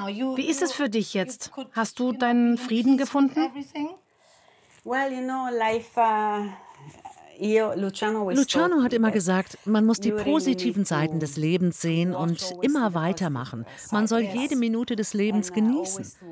Wie ist es für dich jetzt? Hast du deinen Frieden gefunden? Luciano hat immer gesagt, man muss die positiven Seiten des Lebens sehen und immer weitermachen. Man soll jede Minute des Lebens genießen.